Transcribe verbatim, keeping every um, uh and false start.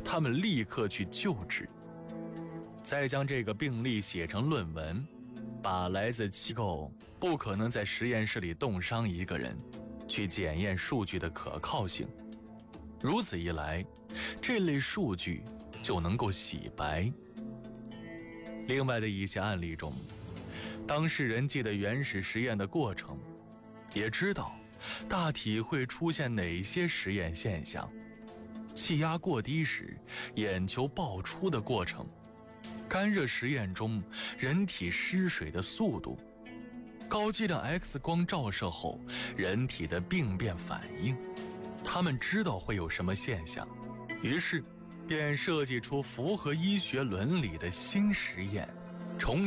他们立刻去救治，再将这个病例写成论文，把来自机构不可能在实验室里冻伤一个人，去检验数据的可靠性。如此一来，这类数据就能够洗白。另外的一些案例中，当事人记得原始实验的过程，也知道大体会出现哪些实验现象，气压过低时眼球爆出的过程，干热实验中人体失水的速度，高剂量 X 光照射后人体的病变反应，他们知道会有什么现象，于是便设计出符合医学伦理的新实验，重